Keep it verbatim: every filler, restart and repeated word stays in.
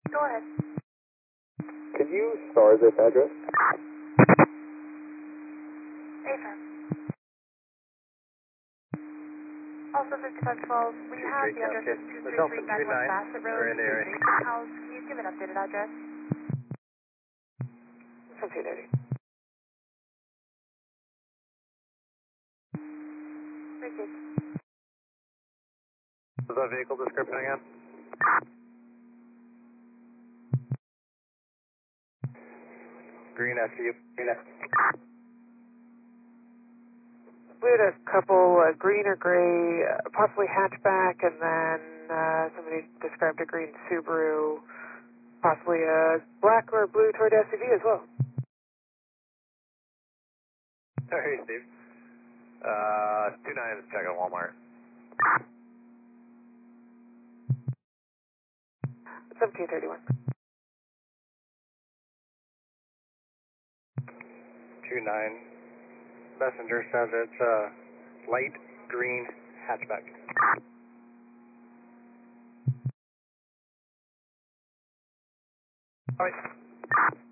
Go ahead. Could you star this address? Affirm. Also fifty-five twelve, we have the address of two three three nine one Bassett Road, Station House. Can you give an updated address? Seventeen eighty. Thank you. Is that vehicle description again? Green S U. Green S U. We had a couple, uh, green or gray, uh, possibly hatchback, and then uh, somebody described a green Subaru, possibly a black or blue Toyota S U V as well. Hey, Steve. Uh, two nine is check at Walmart. seventeen thirty-one. Two nine. Messenger says it's a light green hatchback. All right.